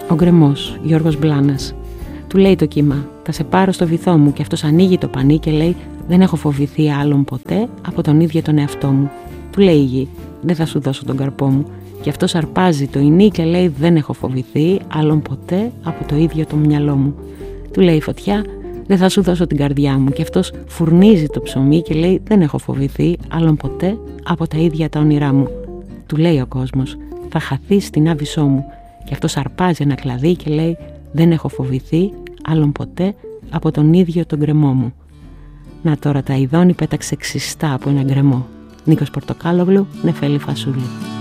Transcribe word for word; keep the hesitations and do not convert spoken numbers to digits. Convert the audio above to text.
Ο γκρεμός, Γιώργος Μπλάνας. Του λέει το κύμα: θα σε πάρω στο βυθό μου, και αυτός ανοίγει το πανί και λέει: δεν έχω φοβηθεί άλλον ποτέ από τον ίδιο τον εαυτό μου. Του λέει η γη: δεν θα σου δώσω τον καρπό μου. Και αυτός αρπάζει το ινί και λέει: δεν έχω φοβηθεί άλλον ποτέ από το ίδιο το μυαλό μου. Του λέει η φωτιά: δεν θα σου δώσω την καρδιά μου. Και αυτός φουρνίζει το ψωμί και λέει: δεν έχω φοβηθεί άλλον ποτέ από τα ίδια τα όνειρά μου. Του λέει ο κόσμος: θα χαθείς στην άβυσσό μου. Και αυτός αρπάζει ένα κλαδί και λέει: δεν έχω φοβηθεί άλλον ποτέ από τον ίδιο τον γκρεμό μου. Να τώρα τα ειδώνει πέταξε ξιστά από ένα γκρεμό. Νίκος Πορτοκάλογλου, Νεφέλη Φασούλη.